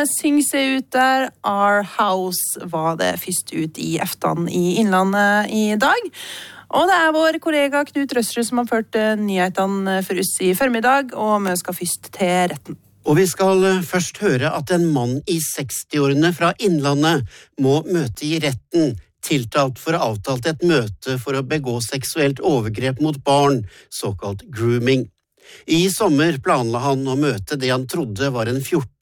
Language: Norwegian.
synger seg ut der. Our House var det først ut i Eftan i Innlandet i dag. Og det vår kollega Knut Røsrud som har ført nyhetene for oss i formiddag, og vi skal først til retten. Og vi skal først høre at en mann i 60-årene fra Innlandet må møte i retten, tiltalt for å ha avtalt et møte for å begå seksuelt overgrep mot barn, såkalt grooming. I sommer planla han å møte det han trodde var en 14